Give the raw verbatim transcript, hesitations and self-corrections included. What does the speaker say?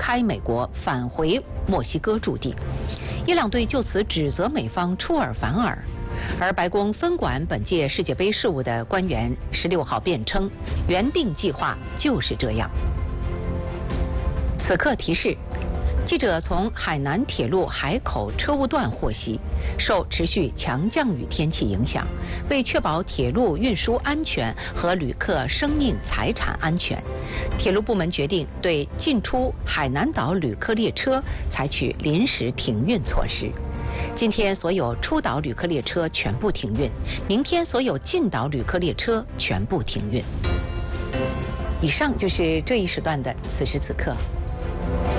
开美国，返回墨西哥驻地。伊朗队就此指责美方出尔反尔。而白宫分管本届世界杯事务的官员十六号辩称，原定计划就是这样。此刻提示。记者从海南铁路海口车务段获悉，受持续强降雨天气影响，为确保铁路运输安全和旅客生命财产安全，铁路部门决定对进出海南岛旅客列车采取临时停运措施。今天所有出岛旅客列车全部停运，明天所有进岛旅客列车全部停运。以上就是这一时段的此时此刻。